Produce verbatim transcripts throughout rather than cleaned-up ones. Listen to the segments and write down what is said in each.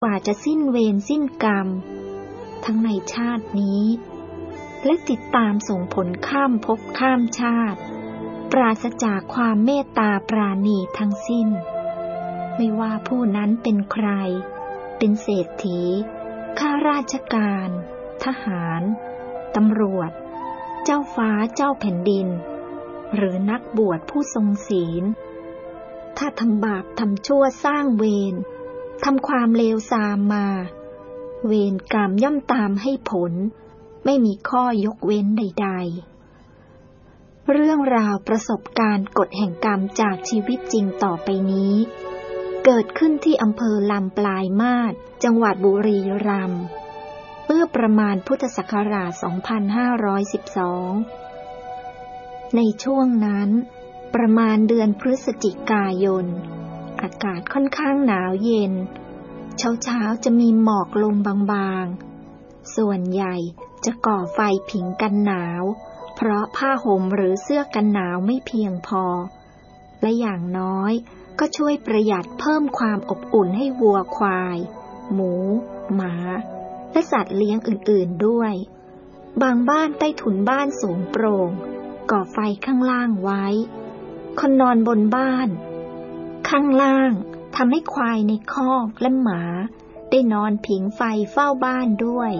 กว่าจะสิ้นเวรสิ้นกรรมทั้งในชาตินี้และติดตามส่งผลข้ามภพข้ามชาติปราศจากความเมตตาปราณีทั้งสิ้นไม่ว่าผู้นั้นเป็นใครเป็นเศรษฐีข้าราชการทหารตำรวจเจ้าฟ้าเจ้าแผ่นดินหรือนักบวชผู้ทรงศีลถ้าทำบาปทำชั่วสร้างเวรทำความเลวทรามมาเวรกรรมย่อมตามให้ผลไม่มีข้อยกเว้นใดๆเรื่องราวประสบการณ์กฎแห่งกรรมจากชีวิตจริงต่อไปนี้เกิดขึ้นที่อำเภอลำปลายมาศจังหวัดบุรีรัมย์เมื่อประมาณพุทธศักราช สองพันห้าร้อยสิบสอง ในช่วงนั้นประมาณเดือนพฤศจิกายนอากาศค่อนข้างหนาวเย็นเช้าๆจะมีหมอกลงบางๆส่วนใหญ่จะก่อไฟผิงกันหนาวเพราะผ้าห่มหรือเสื้อกันหนาวไม่เพียงพอและอย่างน้อยก็ช่วยประหยัดเพิ่มความอบอุ่นให้วัวควายหมูหมาและสัตว์เลี้ยงอื่นๆด้วยบางบ้านใต้ถุนบ้านสูงโปร่งก่อไฟข้างล่างไว้คนนอนบนบ้านข้างล่างทำให้ควายในคอกและหมาได้นอนผิงไฟเฝ้าบ้านด้วย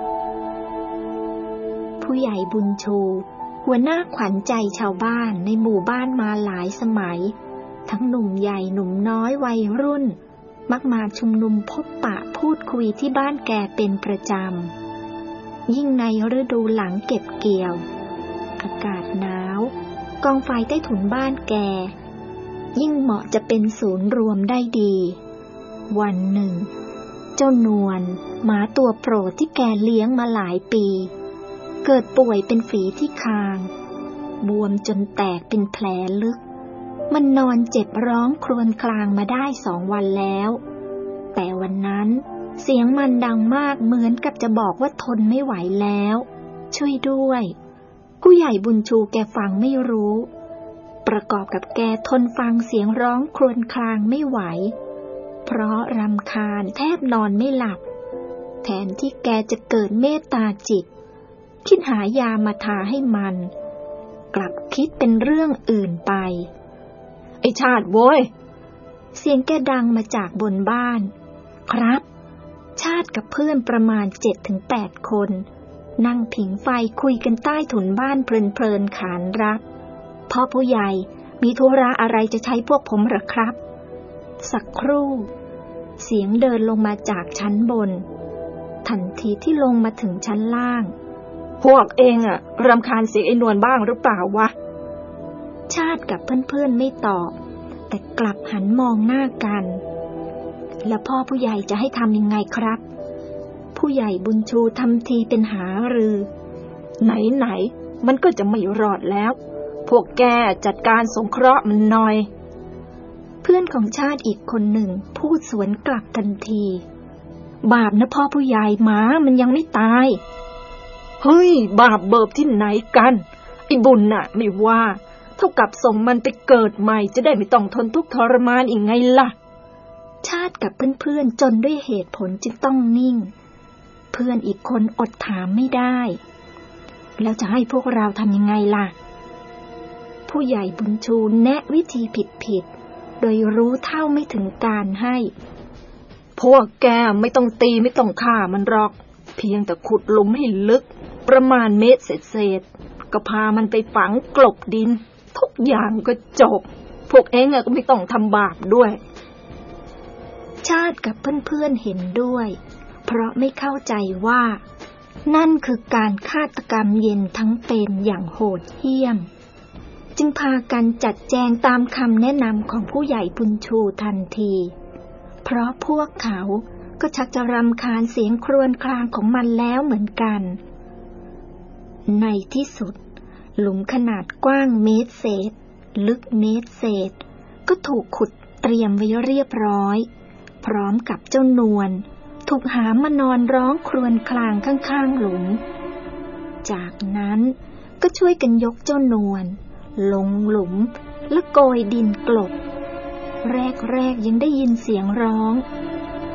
ผู้ใหญ่บุญชูหัวหน้าขวัญใจชาวบ้านในหมู่บ้านมาหลายสมัยทั้งหนุ่มใหญ่หนุ่มน้อยวัยรุ่นมักมาชุมนุมพบปะพูดคุยที่บ้านแกเป็นประจำยิ่งในฤดูหลังเก็บเกี่ยวอากาศหนาวกองไฟใต้ถุนบ้านแกยิ่งเหมาะจะเป็นศูนย์รวมได้ดีวันหนึ่งเจ้านวลหมาตัวโปรดที่แกเลี้ยงมาหลายปีเกิดป่วยเป็นฝีที่คางบวมจนแตกเป็นแผลลึกมันนอนเจ็บร้องครวญครางมาได้สองวันแล้วแต่วันนั้นเสียงมันดังมากเหมือนกับจะบอกว่าทนไม่ไหวแล้วช่วยด้วยผู้ใหญ่บุญชูแกฟังไม่รู้ประกอบกับแกทนฟังเสียงร้องครวญครางไม่ไหวเพราะรำคาญแทบนอนไม่หลับแทนที่แกจะเกิดเมตตาจิตคิดหายามาทาให้มันกลับคิดเป็นเรื่องอื่นไปไอ้ชาติโว้ยเสียงแกดังมาจากบนบ้านครับชาติกับเพื่อนประมาณ เจ็ดถึงแปด คนนั่งผิงไฟคุยกันใต้ถุนบ้านเพลินๆขานรับพ่อผู้ใหญ่มีธุระอะไรจะใช้พวกผมหรือครับสักครู่เสียงเดินลงมาจากชั้นบนทันทีที่ลงมาถึงชั้นล่างพวกเองอะรำคาญเสียงไอ้นวลบ้างหรือเปล่าวะชาติกับเพื่อนๆไม่ตอบแต่กลับหันมองหน้ากันแล้วพ่อผู้ใหญ่จะให้ทำยังไงครับผู้ใหญ่บุญชูทำทีเป็นหารือไหนๆมันก็จะไม่รอดแล้วพวกแกจัดการสงเคราะห์มันหน่อยเพื่อนของชาติอีกคนหนึ่งพูดสวนกลับทันทีบาปนะพ่อผู้ใหญ่หมามันยังไม่ตายเฮ้ยบาปเบิบที่ไหนกันไอ้บุญน่ะไม่ว่าเท่ากับส่งมันไปเกิดใหม่จะได้ไม่ต้องทนทุกข์ทรมานอีกไงล่ะชาติกับเพื่อนๆจนด้วยเหตุผลจึงต้องนิ่งเพื่อนอีกคนอดถามไม่ได้แล้วจะให้พวกเราทำยังไงล่ะผู้ใหญ่บุญชูแนะวิธีผิดๆโดยรู้เท่าไม่ถึงการให้พวกแกไม่ต้องตีไม่ต้องฆ่ามันหรอกเพียงแต่ขุดหลุมให้ลึกประมาณเมตรเศษๆก็พามันไปฝังกลบดินทุกอย่างก็จบพวกเองก็ไม่ต้องทำบาปด้วยชาติกับเพื่อนๆเห็นด้วยเพราะไม่เข้าใจว่านั่นคือการฆาตกรรมเย็นทั้งเป็นอย่างโหดเหี้ยมจึงพากันจัดแจงตามคำแนะนำของผู้ใหญ่บุญชูทันทีเพราะพวกเขาก็ชักจะรำคาญเสียงครวญครางของมันแล้วเหมือนกันในที่สุดหลุมขนาดกว้างเมตรเศษลึกเมตรเศษก็ถูกขุดเตรียมไว้เรียบร้อยพร้อมกับเจ้านวลถูกหามมานอนร้องครวญครางข้างๆหลุมจากนั้นก็ช่วยกันยกเจ้านวลลงหลุมและโกยดินกลบแรกๆยังได้ยินเสียงร้อง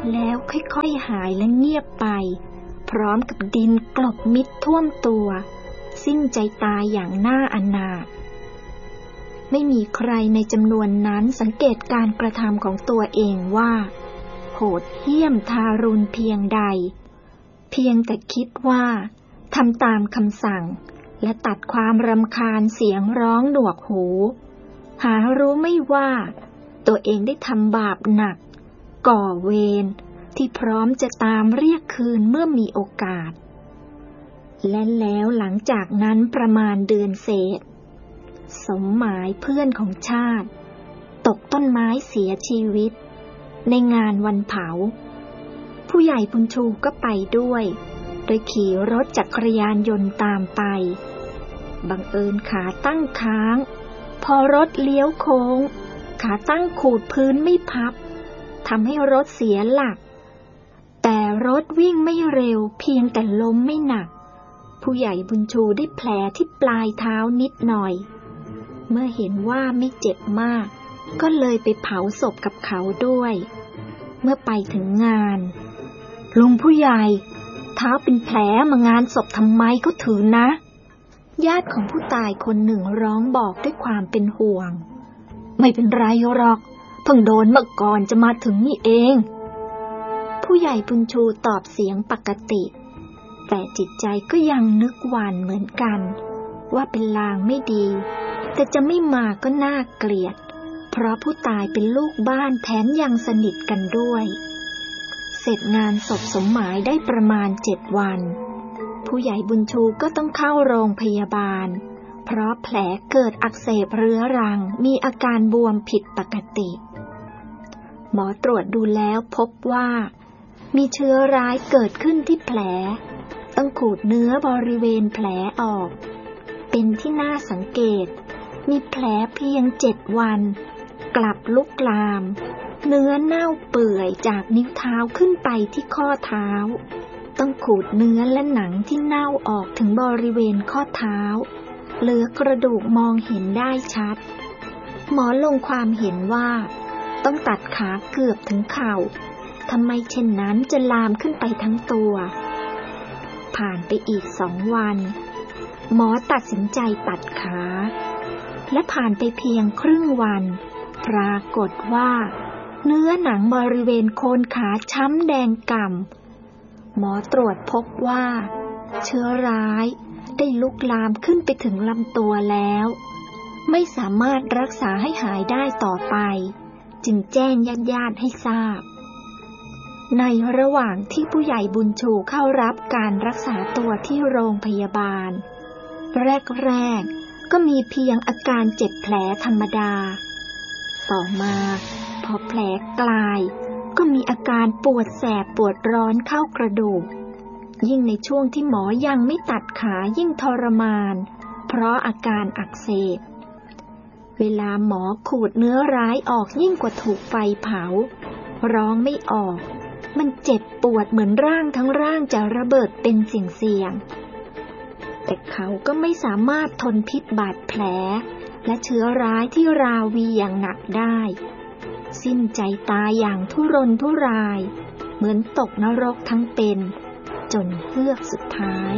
แล้วค่อยๆหายและเงียบไปพร้อมกับดินกลบมิดท่วมตัวสิ้นใจตายอย่างน่าอนาถไม่มีใครในจำนวนนั้นสังเกตการกระทำของตัวเองว่าโหดเหี้ยมทารุณเพียงใดเพียงแต่คิดว่าทำตามคำสั่งและตัดความรำคาญเสียงร้องหนวกหูหารู้ไม่ว่าตัวเองได้ทำบาปหนักก่อเวรที่พร้อมจะตามเรียกคืนเมื่อมีโอกาสและแล้วหลังจากนั้นประมาณเดือนเศษสมหมายเพื่อนของชาติตกต้นไม้เสียชีวิตในงานวันเผาผู้ใหญ่บุญชูก็ไปด้วยโดยขี่รถจักรยานยนต์ตามไปบังเอิญขาตั้งค้างพอรถเลี้ยวโค้งขาตั้งขูดพื้นไม่พับทำให้รถเสียหลักแต่รถวิ่งไม่เร็วเพียงแต่ล้มไม่หนักผู้ใหญ่บุญชูได้แผลที่ปลายเท้านิดหน่อยเมื่อเห็นว่าไม่เจ็บมากก็เลยไปเผาศพกับเขาด้วยเมื่อไปถึงงานลุงผู้ใหญ่เท้าเป็นแผลมางานศพทำไมก็ถือนะญาติของผู้ตายคนหนึ่งร้องบอกด้วยความเป็นห่วงไม่เป็นไรหรอกเพิ่งโดนเมื่อก่อนจะมาถึงนี่เองผู้ใหญ่บุญชูตอบเสียงปกติแต่จิตใจก็ยังนึกหวั่นเหมือนกันว่าเป็นลางไม่ดีแต่จะไม่มาก็น่าเกลียดเพราะผู้ตายเป็นลูกบ้านแถมยังสนิทกันด้วยเสร็จงานศพสมหมายได้ประมาณเจ็ดวันผู้ใหญ่บุญชูก็ต้องเข้าโรงพยาบาลเพราะแผลเกิดอักเสบเรื้อรังมีอาการบวมผิดปกติหมอตรวจดูแล้วพบว่ามีเชื้อร้ายเกิดขึ้นที่แผลต้องขูดเนื้อบริเวณแผลออกเป็นที่น่าสังเกตมีแผลเพียงเจ็ดวันกลับลุกลามเนื้อเน่าเปื่อยจากนิ้วเท้าขึ้นไปที่ข้อเท้าต้องขูดเนื้อและหนังที่เน่าออกถึงบริเวณข้อเท้าเหลือกระดูกมองเห็นได้ชัดหมอลงความเห็นว่าต้องตัดขาเกือบถึงเข่าทำไมเช่นนั้นจะลามขึ้นไปทั้งตัวผ่านไปอีกสองวันหมอตัดสินใจตัดขาและผ่านไปเพียงครึ่งวันปรากฏว่าเนื้อหนังบริเวณโคนขาช้ำแดงก่ำหมอตรวจพบว่าเชื้อร้ายได้ลุกลามขึ้นไปถึงลำตัวแล้วไม่สามารถรักษาให้หายได้ต่อไปจึงแจ้งญาติๆให้ทราบในระหว่างที่ผู้ใหญ่บุญชูเข้ารับการรักษาตัวที่โรงพยาบาลแรกๆก็มีเพียงอาการเจ็บแผลธรรมดาต่อมาพอแผลกลายก็มีอาการปวดแสบปวดร้อนเข้ากระดูกยิ่งในช่วงที่หมอยังไม่ตัดขายิ่งทรมานเพราะอาการอักเสบเวลาหมอขูดเนื้อร้ายออกยิ่งกว่าถูกไฟเผาร้องไม่ออกมันเจ็บปวดเหมือนร่างทั้งร่างจะระเบิดเป็นสิ่งเสี่ยงแต่เขาก็ไม่สามารถทนพิษบาดแผลและเชื้อร้ายที่ราวีอย่างหนักได้สิ้นใจตายอย่างทุรนทุรายเหมือนตกนรกทั้งเป็นจนเฮือกสุดท้าย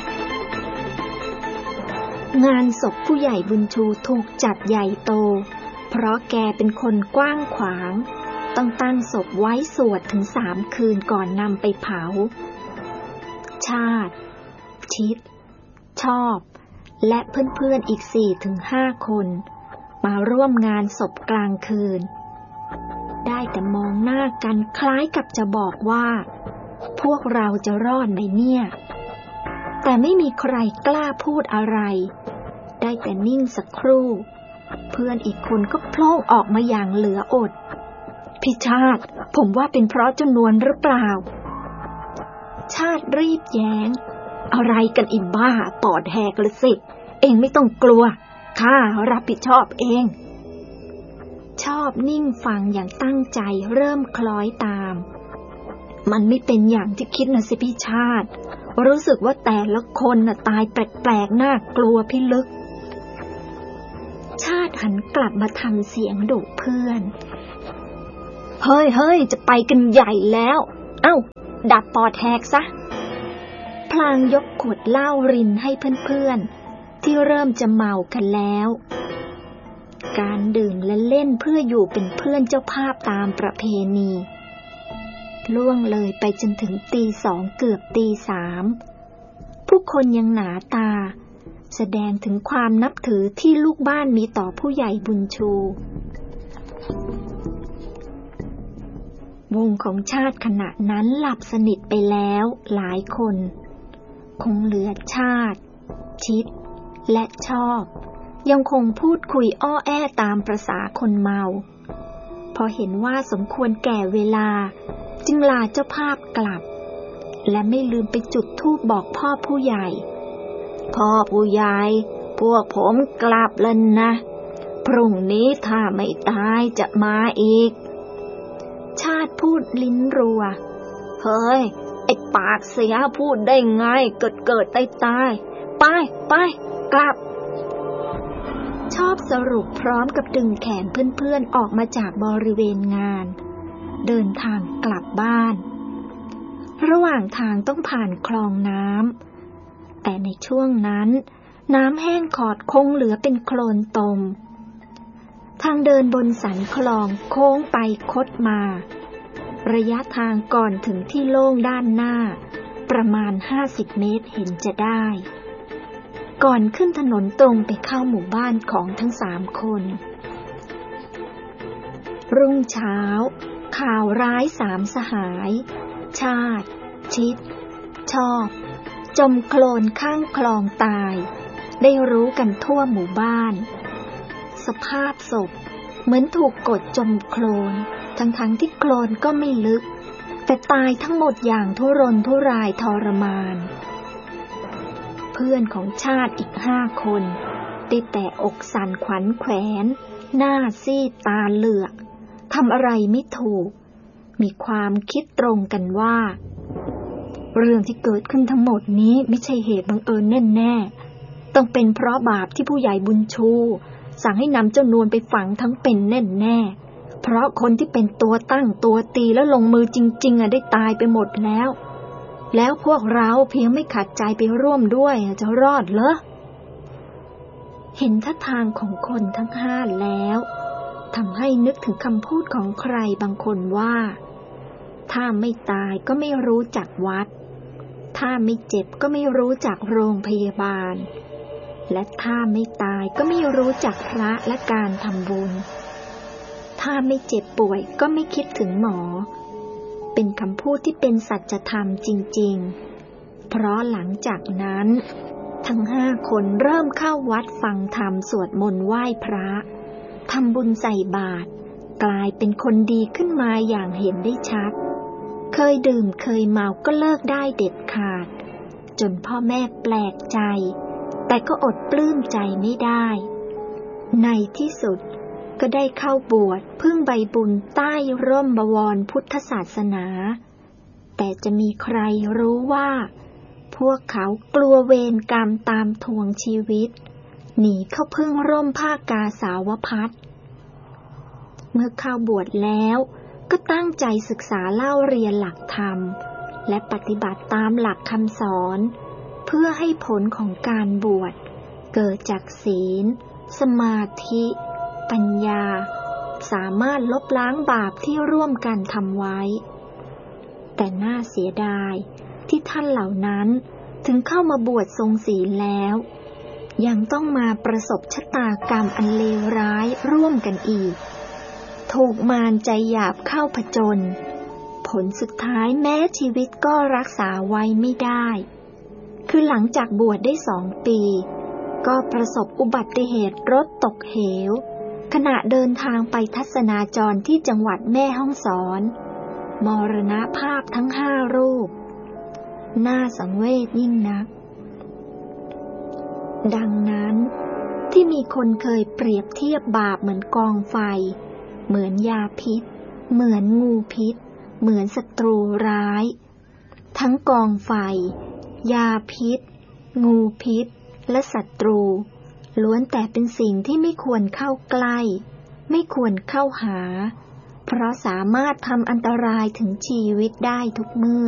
งานศพผู้ใหญ่บุญชูถูกจัดใหญ่โตเพราะแกเป็นคนกว้างขวางต้องตั้งศพไว้สวดถึงสามคืนก่อนนำไปเผาชาติชิดชอบและเพื่อนๆอีก สี่ถึงห้า คนมาร่วมงานศพกลางคืนได้แต่มองหน้ากันคล้ายกับจะบอกว่าพวกเราจะรอดไหมเนี่ยแต่ไม่มีใครกล้าพูดอะไรได้แต่นิ่งสักครู่เพื่อนอีกคนก็โผล่ออกมาอย่างเหลืออดพี่ชาติผมว่าเป็นเพราะจำนวนหรือเปล่าชาติรีบแย้งอะไรกันอีบ้าปอดแหกเลยสิเองไม่ต้องกลัวข้ารับผิดชอบเองชอบนิ่งฟังอย่างตั้งใจเริ่มคล้อยตามมันไม่เป็นอย่างที่คิดนะสิพี่ชาติรู้สึกว่าแต่ละคนน่ะตายแปลกๆน่ากลัวพิลึกชาติหันกลับมาทำเสียงดุเพื่อนเฮ้ยเฮ้ยจะไปกันใหญ่แล้วเอ้าดับปอดแหกซะพลางยกขวดเหล้ารินให้เพื่อนๆที่เริ่มจะเมากันแล้วการดื่มและเล่นเพื่ออยู่เป็นเพื่อนเจ้าภาพตามประเพณีล่วงเลยไปจนถึงตีสองเกือบตีสามผู้คนยังหนาตาแสดงถึงความนับถือที่ลูกบ้านมีต่อผู้ใหญ่บุญชูวงของชาติขณะนั้นหลับสนิทไปแล้วหลายคนคงเหลือชาติชิดและชอบยังคงพูดคุยอ้อแอตามประสาคนเมาพอเห็นว่าสมควรแก่เวลาจึงลาเจ้าภาพกลับและไม่ลืมไปจุดธูปบอกพ่อผู้ใหญ่พ่อผู้ใหญ่พวกผมกลับแล้วนะพรุ่งนี้ถ้าไม่ตายจะมาอีกชาติพูดลิ้นรัวเฮ้ยไอ้ปากเสียพูดได้ไงเกิดเกิดตายตายไปไปกลับชอบสรุปพร้อมกับดึงแขนเพื่อนๆออกมาจากบริเวณงานเดินทางกลับบ้านระหว่างทางต้องผ่านคลองน้ำแต่ในช่วงนั้นน้ำแห้งขอดคงเหลือเป็นโคลนตมทางเดินบนสันคลองโค้งไปคดมาระยะทางก่อนถึงที่โล่งด้านหน้าประมาณห้าสิบเมตรเห็นจะได้ก่อนขึ้นถนนตรงไปเข้าหมู่บ้านของทั้งสามคนรุ่งเช้าข่าวร้ายสามสหายชาติชิดชอบจมโคลนข้างคลองตายได้รู้กันทั่วหมู่บ้านสภาพศพเหมือนถูกกดจมโคลนทั้งๆที่โคลนก็ไม่ลึกแต่ตายทั้งหมดอย่างทุรนทุรายทรมานเพื่อนของชาติอีกห้าคนได้แต่อกสั่นขวัญแขวนหน้าซีดตาเหลือกทำอะไรไม่ถูกมีความคิดตรงกันว่าเรื่องที่เกิดขึ้นทั้งหมดนี้ไม่ใช่เหตุบังเอิญแน่ๆต้องเป็นเพราะบาปที่ผู้ใหญ่บุญชูสั่งให้นำเจ้านวลไปฝังทั้งเป็นแน่ๆเพราะคนที่เป็นตัวตั้งตัวตีแล้วลงมือจริงๆอ่ะได้ตายไปหมดแล้วแล้วพวกเราเพียงไม่ขัดใจไปร่วมด้วยจะรอดเหรอเห็นท่าทางของคนทั้งห้าแล้วทำให้นึกถึงคำพูดของใครบางคนว่าถ้าไม่ตายก็ไม่รู้จักวัดถ้าไม่เจ็บก็ไม่รู้จักโรงพยาบาลและถ้าไม่ตายก็ไม่รู้จักพระและการทำบุญถ้าไม่เจ็บป่วยก็ไม่คิดถึงหมอเป็นคำพูดที่เป็นสัจธรรมจริงๆเพราะหลังจากนั้นทั้งห้าคนเริ่มเข้าวัดฟังธรรมสวดมนต์ไหว้พระทำบุญใส่บาตรกลายเป็นคนดีขึ้นมาอย่างเห็นได้ชัดเคยดื่มเคยเมาก็เลิกได้เด็ดขาดจนพ่อแม่แปลกใจแต่ก็อดปลื้มใจไม่ได้ในที่สุดก็ได้เข้าบวชพึ่งใบบุญใต้ร่มบวรพุทธศาสนาแต่จะมีใครรู้ว่าพวกเขากลัวเวรกรรมตามทวงชีวิตหนีเข้าพึ่งร่มผ้ากาสาวพัสเมื่อเข้าบวชแล้วก็ตั้งใจศึกษาเล่าเรียนหลักธรรมและปฏิบัติตามหลักคำสอนเพื่อให้ผลของการบวชเกิดจากศีลสมาธิปัญญาสามารถลบล้างบาปที่ร่วมกันทำไว้แต่น่าเสียดายที่ท่านเหล่านั้นถึงเข้ามาบวชทรงศีลแล้วยังต้องมาประสบชะตากรรมอันเลวร้ายร่วมกันอีกถูกมารใจหยาบเข้าผจญผลสุดท้ายแม้ชีวิตก็รักษาไว้ไม่ได้คือหลังจากบวชได้สองปีก็ประสบอุบัติเหตุรถตกเหวขณะเดินทางไปทัศนาจรที่จังหวัดแม่ฮ่องสอนมรณภาพทั้งห้ารูปน่าสังเวชยิ่งนักดังนั้นที่มีคนเคยเปรียบเทียบบาปเหมือนกองไฟเหมือนยาพิษเหมือนงูพิษเหมือนศัตรูร้ายทั้งกองไฟยาพิษงูพิษและศัตรูล้วนแต่เป็นสิ่งที่ไม่ควรเข้าใกล้ไม่ควรเข้าหาเพราะสามารถทำอันตรายถึงชีวิตได้ทุกเมื่อ